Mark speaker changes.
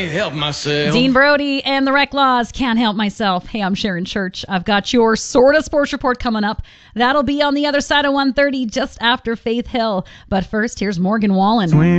Speaker 1: Help myself.
Speaker 2: Dean Brody and the Rec Laws, Can't Help Myself. Hey, I'm Sharon Church. I've got your Sorta Sports Report coming up. That'll be on the other side of 1:30, just after Faith Hill. But first, here's Morgan Wallen.